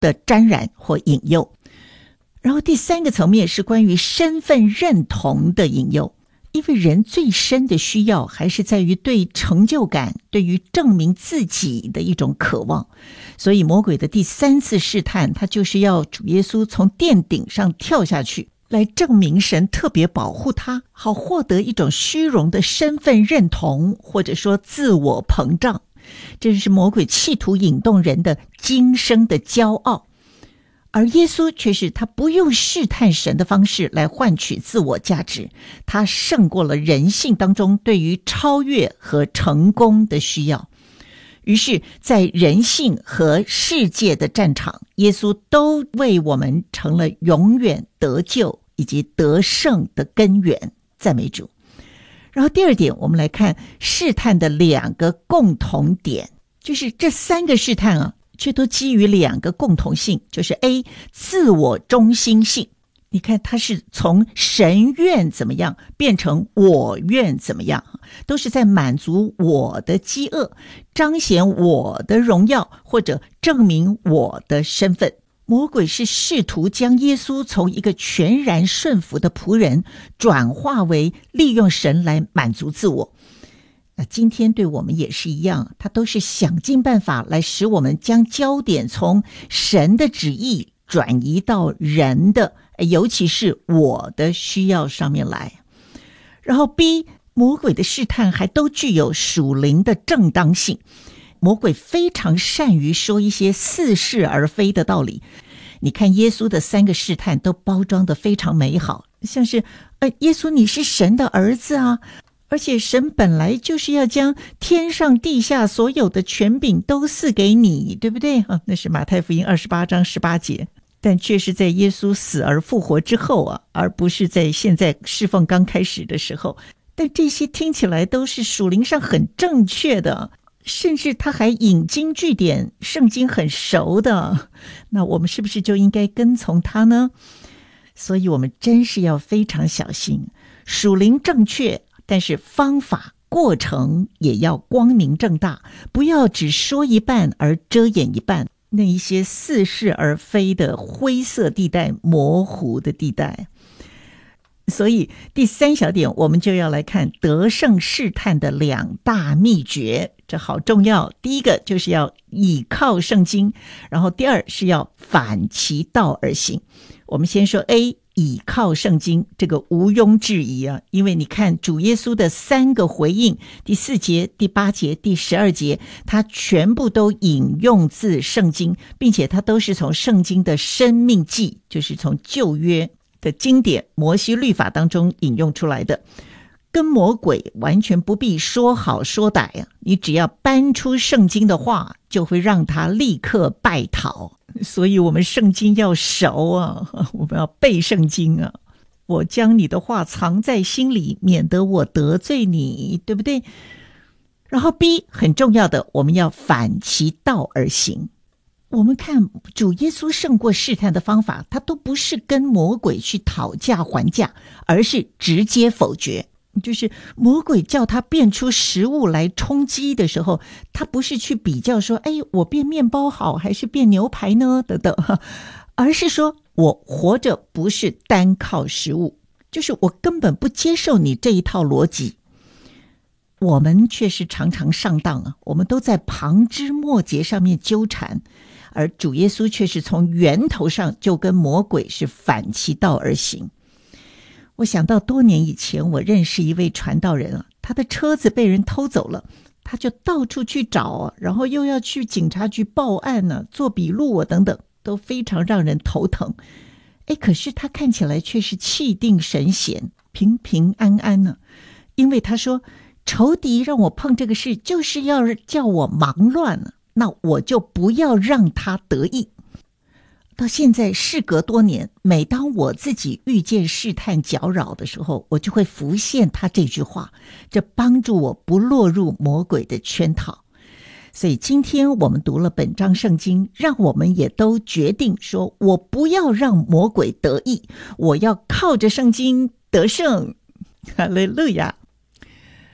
的沾染或引诱。然后第三个层面是关于身份认同的引诱，因为人最深的需要还是在于对成就感，对于证明自己的一种渴望。所以魔鬼的第三次试探，他就是要主耶稣从殿顶上跳下去，来证明神特别保护他，好获得一种虚荣的身份认同，或者说自我膨胀。这是魔鬼企图引动人的今生的骄傲。而耶稣却是他不用试探神的方式来换取自我价值，他胜过了人性当中对于超越和成功的需要。于是在人性和世界的战场，耶稣都为我们成了永远得救以及得胜的根源，赞美主。然后第二点，我们来看试探的两个共同点，就是这三个试探啊，却都基于两个共同性，就是 A 自我中心性。你看它是从神愿怎么样变成我愿怎么样，都是在满足我的饥饿，彰显我的荣耀，或者证明我的身份。魔鬼是试图将耶稣从一个全然顺服的仆人转化为利用神来满足自我。今天对我们也是一样，他都是想尽办法来使我们将焦点从神的旨意转移到人的，尤其是我的需要上面来。然后 B 魔鬼的试探还都具有属灵的正当性，魔鬼非常善于说一些似是而非的道理。你看耶稣的三个试探都包装得非常美好，像是耶稣你是神的儿子啊，而且神本来就是要将天上地下所有的权柄都赐给你，对不对？那是马太福音28章18节，但却是在耶稣死而复活之后啊，而不是在现在侍奉刚开始的时候。但这些听起来都是属灵上很正确的，甚至他还引经据典，圣经很熟的，那我们是不是就应该跟从他呢？所以我们真是要非常小心，属灵正确，但是方法过程也要光明正大，不要只说一半而遮掩一半，那一些似是而非的灰色地带，模糊的地带。所以第三小点，我们就要来看得胜试探的两大秘诀，这好重要。第一个就是要倚靠圣经，然后第二是要反其道而行。我们先说 A 倚靠圣经，这个毋庸置疑啊，因为你看主耶稣的三个回应，第4节、第8节、第12节，他全部都引用自圣经，并且他都是从圣经的申命记，就是从旧约的经典摩西律法当中引用出来的，跟魔鬼完全不必说好说歹啊，你只要搬出圣经的话，就会让他立刻败逃。所以我们圣经要熟啊，我们要背圣经啊。我将你的话藏在心里，免得我得罪你，对不对？然后 B 很重要的，我们要反其道而行。我们看主耶稣胜过试探的方法，他都不是跟魔鬼去讨价还价，而是直接否决。就是魔鬼叫他变出食物来充饥的时候，他不是去比较说我变面包好还是变牛排呢等等，而是说我活着不是单靠食物，就是我根本不接受你这一套逻辑。我们却是常常上当啊，我们都在旁枝末节上面纠缠，而主耶稣却是从源头上就跟魔鬼是反其道而行。我想到多年以前，我认识一位传道人啊，他的车子被人偷走了，他就到处去找啊，然后又要去警察局报案啊，做笔录啊等等，都非常让人头疼。可是他看起来却是气定神闲，平平安安呢，因为他说仇敌让我碰这个事，就是要叫我忙乱了，那我就不要让他得意。到现在事隔多年，每当我自己遇见试探搅扰的时候，我就会浮现他这句话，这帮助我不落入魔鬼的圈套。所以今天我们读了本章圣经，让我们也都决定说，我不要让魔鬼得意，我要靠着圣经得胜。哈利路亚。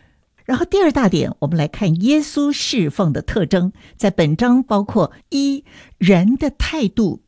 然后第二大点，我们来看耶稣侍奉的特征，在本章包括：一、人的态度